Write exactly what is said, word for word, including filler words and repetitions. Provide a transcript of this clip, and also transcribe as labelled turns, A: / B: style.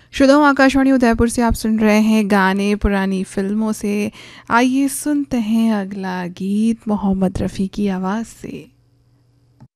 A: श्रोताओं, आकाशवाणी उदयपुर से आप सुन रहे हैं गाने पुरानी फ़िल्मों से। आइए सुनते हैं अगला गीत मोहम्मद रफ़ी की आवाज़ से।